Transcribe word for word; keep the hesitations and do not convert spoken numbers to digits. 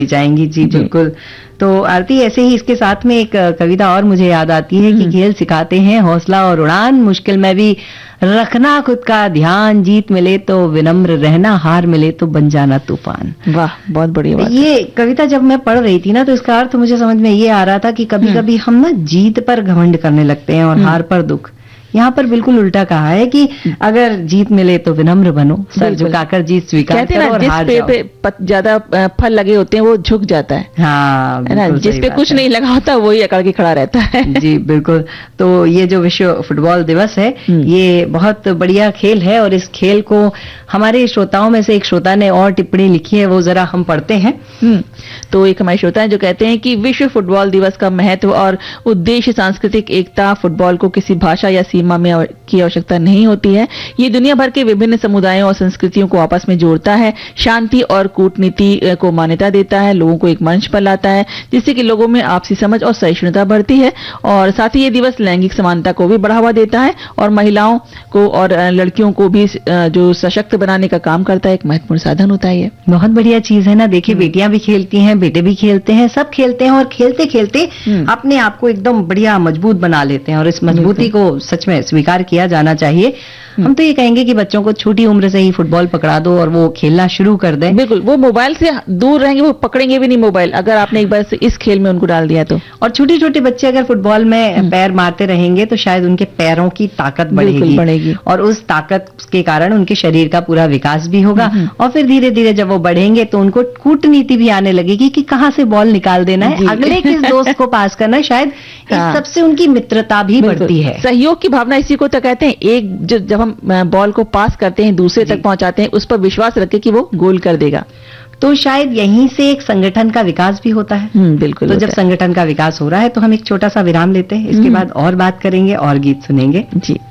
जाएंगी। जी, जी बिल्कुल। तो आरती, ऐसे ही इसके साथ में एक कविता और मुझे याद आती है कि खेल सिखाते हैं हौसला और उड़ान, मुश्किल में भी रखना खुद का ध्यान, जीत मिले तो विनम्र रहना, हार मिले तो बन जाना तूफान। वाह, बहुत बढ़िया बात। ये कविता जब मैं पढ़ रही थी ना, तो इसका अर्थ मुझे समझ में ये आ रहा था कि कभी कभी हम ना जीत पर घमंड करने लगते हैं और हार पर दुख। यहाँ पर बिल्कुल उल्टा कहा है कि अगर जीत मिले तो विनम्र बनो, सर झुकाकर जीत स्वीकार करो और हार जाओ। जिस पे ज्यादा फल लगे होते हैं वो झुक जाता है, हाँ, है ना, जिस पे कुछ नहीं लगा होता वही अकड़ के खड़ा रहता है। जी बिल्कुल। तो ये जो विश्व फुटबॉल दिवस है, ये बहुत बढ़िया खेल है और इस खेल को हमारे श्रोताओं में से एक श्रोता ने और टिप्पणी लिखी है, वो जरा हम पढ़ते हैं। तो एक हमारे श्रोता है जो कहते हैं कि विश्व फुटबॉल दिवस का महत्व और उद्देश्य सांस्कृतिक एकता, फुटबॉल को किसी भाषा या सीमा में की आवश्यकता नहीं होती है। ये दुनिया भर के विभिन्न समुदायों और संस्कृतियों को आपस में जोड़ता है, शांति और कूटनीति को मान्यता देता है, लोगों को एक मंच पर लाता है जिससे कि लोगों में आपसी समझ और सहिष्णुता बढ़ती है। और साथ ही ये दिवस लैंगिक समानता को भी बढ़ावा देता है और महिलाओं को और लड़कियों को भी जो सशक्त बनाने का काम करता है, एक महत्वपूर्ण साधन होता है। ये बहुत बढ़िया चीज है ना। देखिए, बेटियां भी खेलती हैं, बेटे भी खेलते हैं, सब खेलते हैं और खेलते खेलते अपने आप को एकदम बढ़िया मजबूत बना लेते हैं और इस मजबूती को सच में स्वीकार किया जाना चाहिए। हम तो ये कहेंगे कि बच्चों को छोटी उम्र से ही फुटबॉल पकड़ा दो और वो खेलना शुरू कर दें। बिल्कुल, वो मोबाइल से दूर रहेंगे, वो पकड़ेंगे भी नहीं मोबाइल, अगर आपने एक बार से इस खेल में उनको डाल दिया तो। और छोटे छोटे बच्चे अगर फुटबॉल में पैर मारते रहेंगे तो शायद उनके पैरों की ताकत बढ़ेगी, बढ़ेगी और उस ताकत के कारण उनके शरीर का पूरा विकास भी होगा और फिर धीरे धीरे जब वो बढ़ेंगे तो उनको कूटनीति भी आने लगेगी कि कहाँ से बॉल निकाल देना है, अगले किस दोस्त को पास करना है। शायद इस सबसे उनकी मित्रता भी बढ़ती है। सहयोग की भावना इसी को तो कहते हैं। एक जब हम बॉल को पास करते हैं, दूसरे तक पहुंचाते हैं, उस पर विश्वास रखें कि वो गोल कर देगा, तो शायद यहीं से एक संगठन का विकास भी होता है। बिल्कुल। तो जब संगठन का विकास हो रहा है तो हम एक छोटा सा विराम लेते हैं, इसके बाद और बात करेंगे और गीत सुनेंगे। जी।